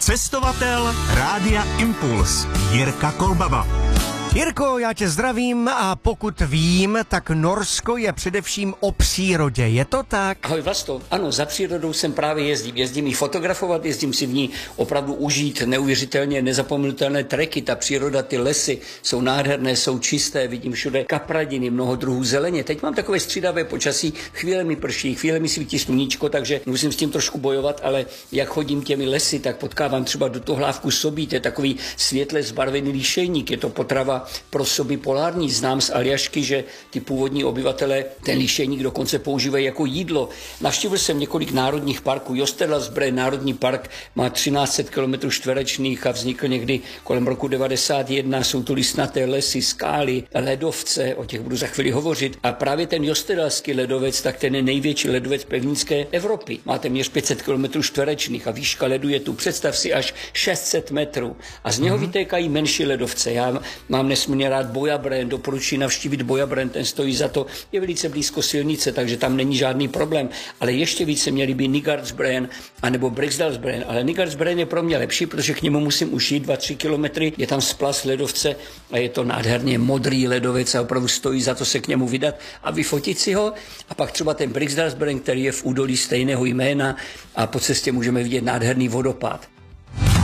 Cestovatel Rádia Impuls Jirka Kolbaba. Jirko, já tě zdravím a pokud vím, tak Norsko je především o přírodě. Je to tak? Ahoj Vlasto, ano, za přírodou jsem právě jezdím ji fotografovat, jezdím si v ní opravdu užít neuvěřitelně nezapomenutelné treky. Ta příroda, ty lesy jsou nádherné, jsou čisté, vidím všude kapradiny, mnoho druhů zeleně. Teď mám takové střídavé počasí, chvíle mi prší, chvíle mi svítí sluníčko, takže musím s tím trošku bojovat, ale jak chodím těmi lesy, tak potkávám třeba do toho hlávku sobí, to je takový světle zbarvený líšejník, je to potrava pro soby polární. Znám z Aljašky, že ty původní obyvatelé ten líšejník dokonce používají jako jídlo. Navštívil jsem několik národních parků. Jostelasbré národní park má 1300 km čtverečných a vznikl někdy kolem roku 91. Jsou tu listnaté lesy, skály, ledovce, o těch budu za chvíli hovořit. A právě ten Jostelalský ledovec, tak ten je největší ledovec pevninské Evropy. Má téměř 500 km čtverečných a výška ledu je tu, představ si, až 600 metrů. A z něho vytékají menší ledovce. Já mám nesmírně rád Bojabrén, doporučuji navštívit Bojabrén, ten stojí za to, je velice blízko silnice, takže tam není žádný problém. Ale ještě více měli by Nigardsbrén anebo Briksdalsbrén, ale Nigardsbrén je pro mě lepší, protože k němu musím už jít 2-3 kilometry, je tam splast ledovce a je to nádherně modrý ledovec a opravdu stojí za to se k němu vydat a vyfotit si ho. A pak třeba ten Briksdalsbrén, který je v údolí stejného jména a po cestě můžeme vidět nádherný vodopád.